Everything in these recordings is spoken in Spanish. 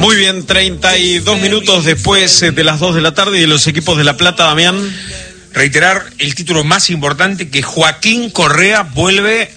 Muy bien, 32 minutos después de las 2 de la tarde y de los equipos de La Plata, Damián. Reiterar el título más importante, que Joaquín Correa vuelve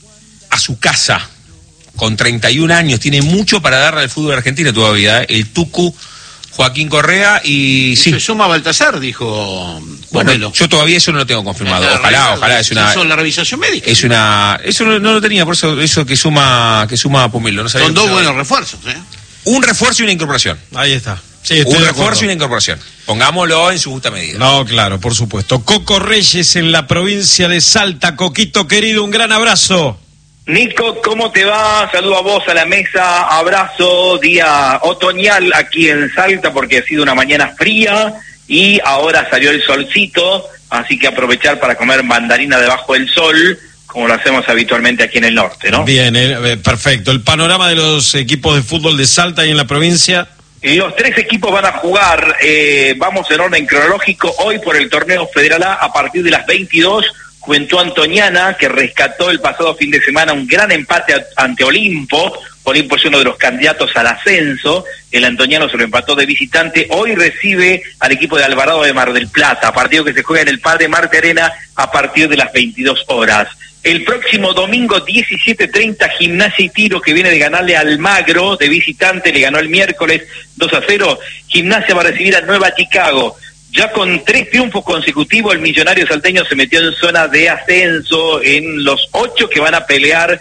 a su casa con 31 años. Tiene mucho para darle al fútbol argentino todavía, el Tucu Joaquín Correa. Y sí. Se suma a Baltasar, dijo. Bueno, yo todavía eso no lo tengo confirmado. Ojalá es una. ¿Eso la revisación médica? Es una. Eso no lo tenía, por eso que suma a Pomelo. No sabía. Son dos buenos refuerzos, ¿eh? Un refuerzo y una incorporación. Ahí está. Sí, un refuerzo y una incorporación. Pongámoslo en su justa medida. No, claro, por supuesto. Coco Reyes en la provincia de Salta. Coquito querido, un gran abrazo. Nico, ¿cómo te va? Saludo a vos, a la mesa, abrazo, día otoñal aquí en Salta porque ha sido una mañana fría y ahora salió el solcito, así que aprovechar para comer mandarina debajo del sol, como lo hacemos habitualmente aquí en el norte, ¿no? Bien, perfecto. El panorama de los equipos de fútbol de Salta y en la provincia. Los tres equipos van a jugar, vamos en orden cronológico, hoy por el torneo Federal A partir de las 22, Juventud Antoniana, que rescató el pasado fin de semana un gran empate ante Olimpo. Olimpo es uno de los candidatos al ascenso, el antoniano se lo empató de visitante. Hoy recibe al equipo de Alvarado de Mar del Plata, partido que se juega en el Padre Marte Arena a partir de las 22 horas. El próximo domingo 17:30, Gimnasia y Tiro, que viene de ganarle al Almagro de visitante, le ganó el miércoles 2-0. Gimnasia va a recibir a Nueva Chicago. Ya con 3 triunfos consecutivos, el millonario salteño se metió en zona de ascenso en los 8 que van a pelear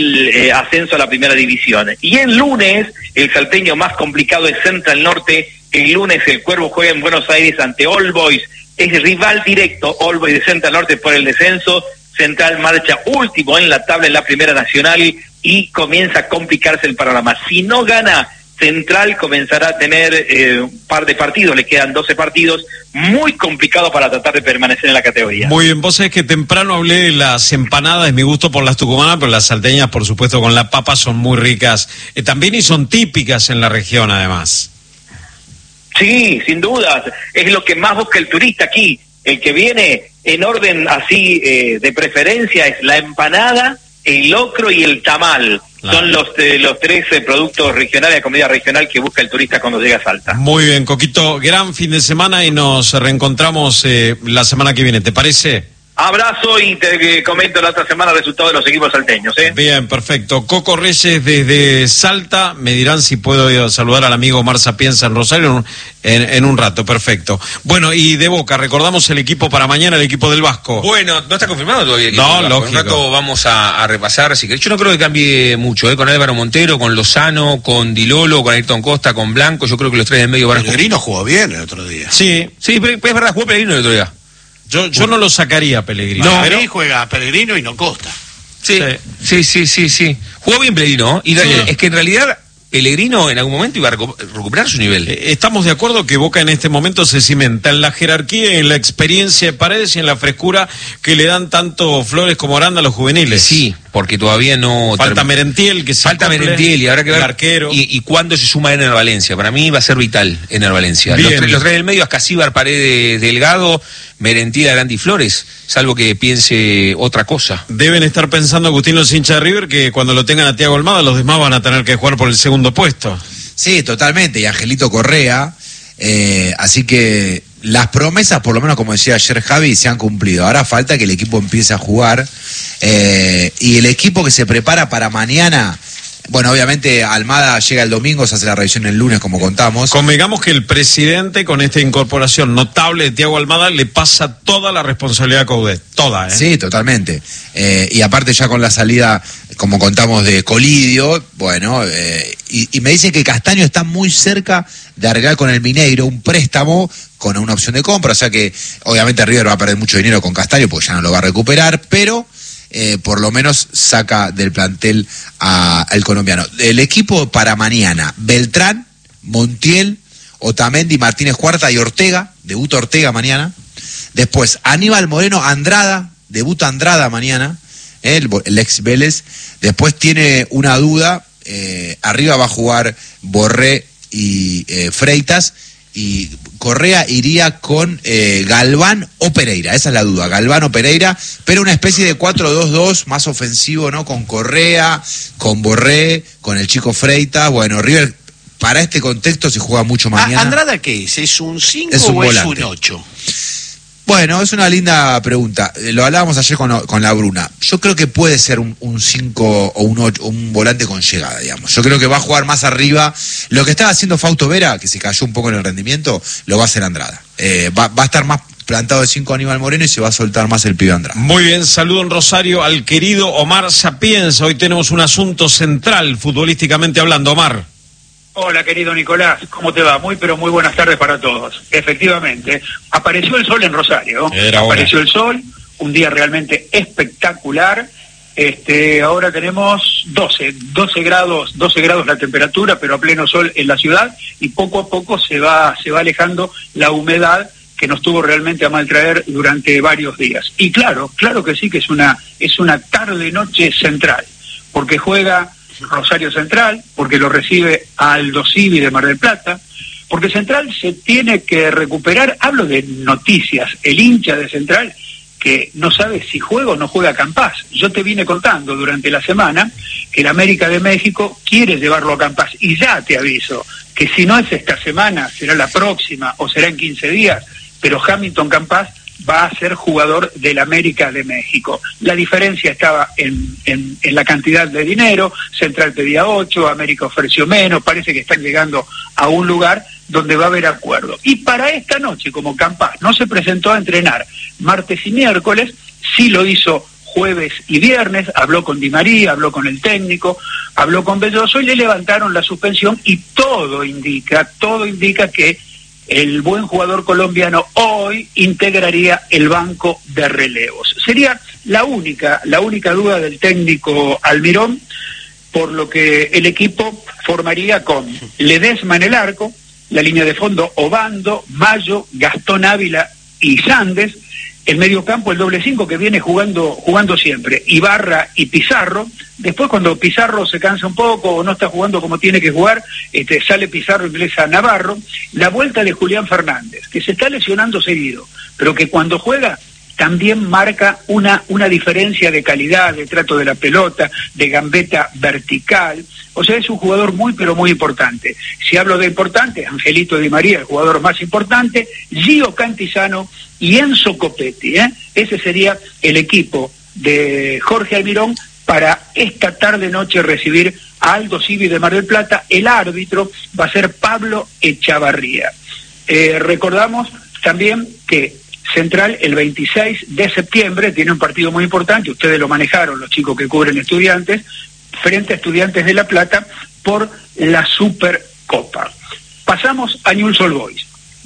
el ascenso a la primera división. Y el lunes, el salteño más complicado es Central Norte. El lunes el Cuervo juega en Buenos Aires ante All Boys. Es rival directo All Boys de Central Norte por el descenso. Central marcha último en la tabla en la Primera Nacional y comienza a complicarse el panorama. Si no gana, Central comenzará a tener un par de partidos, le quedan 12 partidos, muy complicado para tratar de permanecer en la categoría. Muy bien, vos sabés que temprano hablé de las empanadas, mi gusto por las tucumanas, pero las salteñas, por supuesto, con la papa son muy ricas también y son típicas en la región, además. Sí, sin dudas, es lo que más busca el turista aquí. El que viene en orden así de preferencia es la empanada, el locro y el tamal. Claro. Son los 3 productos regionales de comida regional que busca el turista cuando llega a Salta. Muy bien, Coquito, gran fin de semana y nos reencontramos la semana que viene, ¿te parece? Abrazo y te comento la otra semana el resultado de los equipos salteños, ¿eh? Bien, perfecto. Coco Reyes desde Salta, me dirán si puedo ir a saludar al amigo Omar Sapienza en Rosario en un rato, perfecto. Bueno, y de Boca, recordamos el equipo para mañana, el equipo del Vasco. Bueno, no está confirmado todavía el equipo del Vasco. Lógico. Un rato vamos a repasar, si querés. Yo no creo que cambie mucho, con Álvaro Montero, con Lozano, con Dilolo, con Ayrton Costa, con Blanco. Yo creo que los 3 del medio van a jugar. Pellegrino jugó bien el otro día. Sí, pero es verdad, jugó Pellegrino el otro día. Yo no lo sacaría a Pellegrino. No, pero ahí juega Pellegrino y no Costa. Sí. Jugó bien Pellegrino, y es que en realidad Pellegrino en algún momento iba a recuperar su nivel. Estamos de acuerdo que Boca en este momento se cimenta en la jerarquía, en la experiencia de Paredes y en la frescura que le dan tanto Flores como Aranda a los juveniles. Sí, porque todavía no... Falta Merentiel, que se Falta Merentiel y habrá que ver arquero. Y cuándo se suma Ener Valencia. Para mí va a ser vital Ener Valencia. Los tres del medio, Ascasíbar, Paredes, Delgado, Merentiel, Aranda y Flores, salvo que piense otra cosa. Deben estar pensando, Agustín, los hinchas de River, que cuando lo tengan a Thiago Almada, los demás van a tener que jugar por el segundo puesto. Sí, totalmente, y Angelito Correa, así que las promesas, por lo menos como decía ayer Javi, se han cumplido. Ahora falta que el equipo empiece a jugar, y el equipo que se prepara para mañana... Bueno, obviamente Almada llega el domingo, se hace la revisión el lunes, como contamos. Convengamos que el presidente, con esta incorporación notable de Thiago Almada, le pasa toda la responsabilidad a Coudet, toda, ¿eh? Sí, totalmente. Y aparte ya con la salida, como contamos, de Colidio, bueno, y me dicen que Castaño está muy cerca de arreglar con el Mineiro un préstamo con una opción de compra, o sea que obviamente River va a perder mucho dinero con Castaño porque ya no lo va a recuperar, pero... por lo menos saca del plantel al colombiano. El equipo para mañana: Beltrán, Montiel, Otamendi, Martínez Cuarta y Ortega. Debuta Ortega mañana. Después Aníbal Moreno, Andrada. Debuta Andrada mañana, el ex Vélez. Después tiene una duda, arriba va a jugar Borré y Freitas. Y Correa iría con Galván o Pereira, esa es la duda, Galván o Pereira, pero una especie de 4-2-2 más ofensivo, ¿no? Con Correa, con Borré, con el chico Freitas. Bueno, River para este contexto se juega mucho mañana. ¿Andrada qué es? ¿Es un 5 Es un o volante. es un 8? Bueno, es una linda pregunta. Lo hablábamos ayer con la Bruna. Yo creo que puede ser un 5 o un 8, un volante con llegada, digamos. Yo creo que va a jugar más arriba. Lo que estaba haciendo Fausto Vera, que se cayó un poco en el rendimiento, lo va a hacer Andrada. Va a estar más plantado de 5 Aníbal Moreno y se va a soltar más el pibe Andrada. Muy bien, saludo en Rosario al querido Omar Sapienza. Hoy tenemos un asunto central, futbolísticamente hablando. Omar. Hola, querido Nicolás, ¿cómo te va? Pero muy buenas tardes para todos. Efectivamente, apareció el sol en Rosario. Apareció el sol, un día realmente espectacular. Ahora tenemos 12 grados la temperatura, pero a pleno sol en la ciudad, y poco a poco se va alejando la humedad que nos tuvo realmente a maltraer durante varios días. Y claro que sí, que es una tarde-noche central, porque juega Rosario Central, porque lo recibe Aldo Civi de Mar del Plata, porque Central se tiene que recuperar. Hablo de noticias, el hincha de Central que no sabe si juega o no juega Campás. Yo te vine contando durante la semana que el América de México quiere llevarlo a Campás, y ya te aviso que si no es esta semana, será la próxima o será en 15 días, pero Hamilton Campás va a ser jugador del América de México. La diferencia estaba en la cantidad de dinero. Central pedía 8, América ofreció menos. Parece que están llegando a un lugar donde va a haber acuerdo. Y para esta noche, como Campás no se presentó a entrenar martes y miércoles, sí lo hizo jueves y viernes, habló con Di María, habló con el técnico, habló con Belloso y le levantaron la suspensión, y todo indica que el buen jugador colombiano hoy integraría el banco de relevos. Sería la única duda del técnico Almirón, por lo que el equipo formaría con Ledesma en el arco, la línea de fondo Obando, Mayo, Gastón Ávila y Sandes, el mediocampo el doble 5 que viene jugando siempre, Ibarra y Pizarro. Después, cuando Pizarro se cansa un poco o no está jugando como tiene que jugar, sale Pizarro y ingresa Navarro. La vuelta de Julián Fernández, que se está lesionando seguido, pero que cuando juega también marca una diferencia de calidad, de trato de la pelota, de gambeta vertical. O sea, es un jugador muy, pero muy importante. Si hablo de importante, Angelito Di María, el jugador más importante, Gio Cantizano y Enzo Copetti. Ese sería el equipo de Jorge Almirón para esta tarde-noche recibir a Aldo Civi de Mar del Plata. El árbitro va a ser Pablo Echavarría. Recordamos también que Central el 26 de septiembre tiene un partido muy importante, ustedes lo manejaron, los chicos que cubren Estudiantes, frente a Estudiantes de La Plata por la Supercopa. Pasamos a Newell's Old Boys.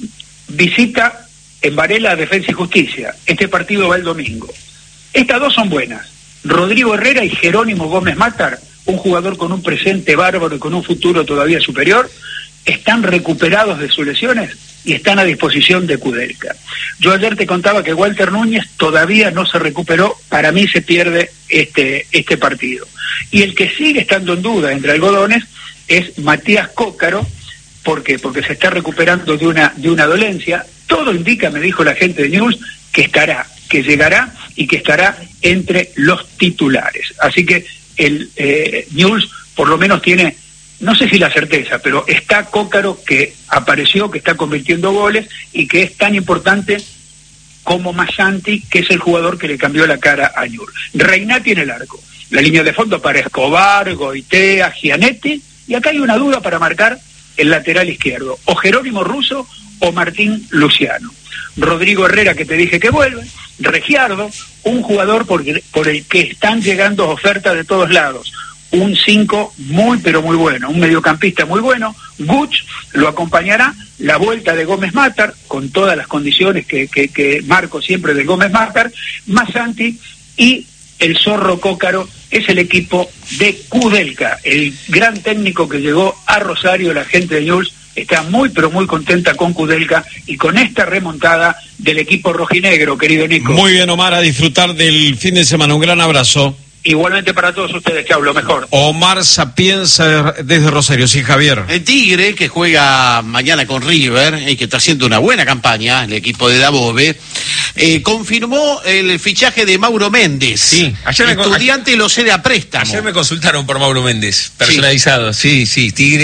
Visita en Varela a Defensa y Justicia. Este partido va el domingo. Estas dos son buenas. Rodrigo Herrera y Jerónimo Gómez Matar, un jugador con un presente bárbaro y con un futuro todavía superior, están recuperados de sus lesiones y están a disposición de Kudelka. Yo ayer te contaba que Walter Núñez todavía no se recuperó, para mí se pierde este partido. Y el que sigue estando en duda entre algodones es Matías Cócaro. ¿Por qué? Porque se está recuperando de una dolencia. Todo indica, me dijo la gente de Newell's, que llegará y que estará entre los titulares. Así que el Newell's por lo menos tiene, no sé si la certeza, pero está Cócaro, que apareció, que está convirtiendo goles y que es tan importante como Masanti, que es el jugador que le cambió la cara a Newell's. Reinati en el arco. La línea de fondo para Escobar, Goitea, Gianetti, y acá hay una duda para marcar el lateral izquierdo, o Jerónimo Russo o Martín Luciano. Rodrigo Herrera, que te dije que vuelve, Regiardo, un jugador por el que están llegando ofertas de todos lados, un 5 muy pero muy bueno, un mediocampista muy bueno. Guch lo acompañará, la vuelta de Gómez Matar, con todas las condiciones que marco siempre de Gómez Matar, Masanti, y el Zorro Cócaro es el equipo de Kudelka, el gran técnico que llegó a Rosario. La gente de Newell's está muy pero muy contenta con Kudelka y con esta remontada del equipo rojinegro, querido Nico. Muy bien, Omar, a disfrutar del fin de semana. Un gran abrazo. Igualmente para todos ustedes, chau, lo mejor. Omar Sapienza desde Rosario, sí, Javier. El Tigre, que juega mañana con River y que está haciendo una buena campaña, el equipo de Dabove, confirmó el fichaje de Mauro Méndez. Sí, Estudiante lo cede a préstamo. Ayer me consultaron por Mauro Méndez, personalizado. Sí, Tigre.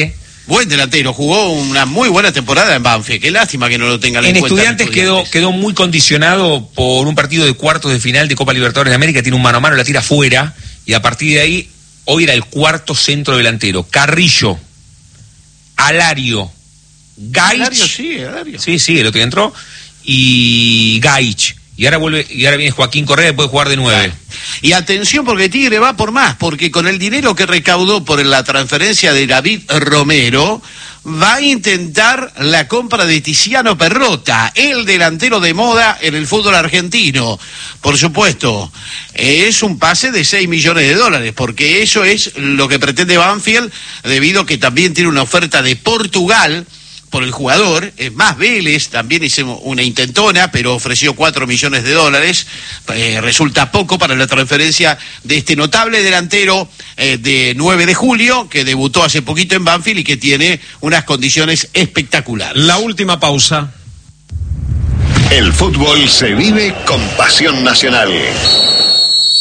Buen delantero, jugó una muy buena temporada en Banfield. Qué lástima que no lo tengan en cuenta. Estudiantes quedó muy condicionado por un partido de cuartos de final de Copa Libertadores de América. Tiene un mano a mano, la tira afuera. Y a partir de ahí, hoy era el cuarto centro delantero. Carrillo, Alario, Gaich. Alario. Sí, el otro que entró. Y Gaich. Y ahora viene Joaquín Correa y puede jugar de 9. Y atención porque Tigre va por más, porque con el dinero que recaudó por la transferencia de David Romero, va a intentar la compra de Tiziano Perrota, el delantero de moda en el fútbol argentino. Por supuesto, es un pase de 6 millones de dólares, porque eso es lo que pretende Banfield, debido a que también tiene una oferta de Portugal por el jugador. Es más, Vélez también hizo una intentona, pero ofreció 4 millones de dólares. Resulta poco para la transferencia de este notable delantero de 9 de julio, que debutó hace poquito en Banfield y que tiene unas condiciones espectaculares. La última pausa. El fútbol se vive con pasión nacional.